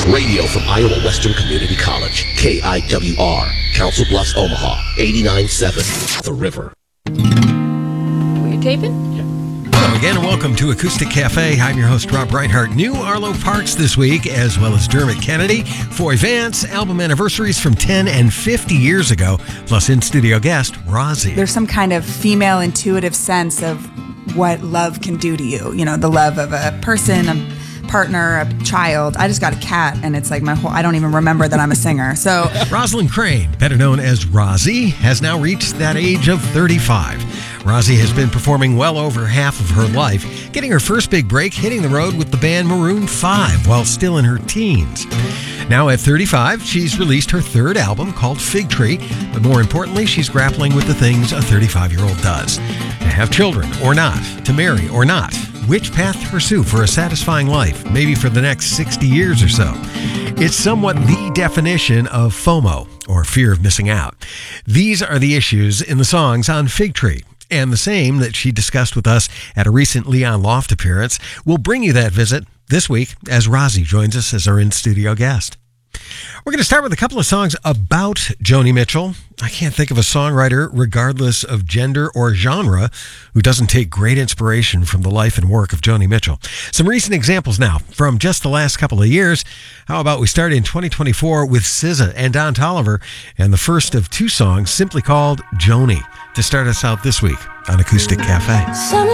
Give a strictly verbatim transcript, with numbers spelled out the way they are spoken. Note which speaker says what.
Speaker 1: Radio from Iowa Western Community College, K I W R, Council Bluffs, Omaha, eighty-nine point seven, The River.
Speaker 2: Were you taping?
Speaker 3: Yeah. Hello again, and welcome to Acoustic Cafe. I'm your host, Rob Reinhardt. New Arlo Parks this week, as well as Dermot Kennedy. Foy Vance, album anniversaries from ten and fifty years ago, plus in-studio guest, Rozzy.
Speaker 4: There's some kind of female intuitive sense of what love can do to you. You know, the love of a person, a partner, a child. I just got a cat, and it's like my whole, I don't even remember that I'm a singer. So
Speaker 3: Rosalind Crane, better known as Rozzy, has now reached that age of thirty-five. Rozzy has been performing well over half of her life, getting her first big break hitting the road with the band Maroon five while still in her teens. Now at thirty-five, she's released her third album called Fig Tree, but more importantly, she's grappling with the things a thirty-five-year-old does. To have children or not, to marry or not, which path to pursue for a satisfying life, maybe for the next sixty years or so. It's somewhat the definition of FOMO, or fear of missing out. These are the issues in the songs on Fig Tree, and the same that she discussed with us at a recent Leon Loft appearance. We'll bring you that visit this week as Rozzy joins us as our in-studio guest. We're going to start with a couple of songs about Joni Mitchell. I can't think of a songwriter, regardless of gender or genre, who doesn't take great inspiration from the life and work of Joni Mitchell. Some recent examples now from just the last couple of years. How about we start in twenty twenty-four with S Z A and Don Toliver, and the first of two songs simply called Joni, to start us out this week on Acoustic Cafe.
Speaker 5: Some